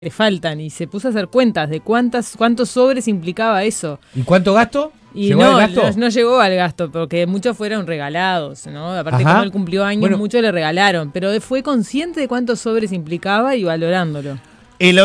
le faltan y se puso a hacer cuentas de cuántos sobres implicaba eso. ¿Y cuánto gasto? Y ¿Llegó no, al gasto? no llegó al gasto, porque muchos fueron regalados, ¿no? Aparte, como él cumplió años, muchos le regalaron, pero fue consciente de cuántos sobres implicaba y valorándolo.